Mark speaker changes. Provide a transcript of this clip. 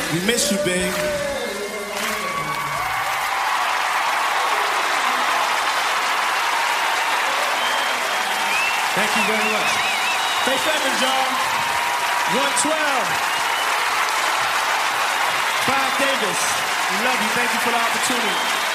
Speaker 1: We miss you, babe. Thank you very much. Faith Evans, y'all. 112. Clive Davis. We love you. Thank you for the opportunity.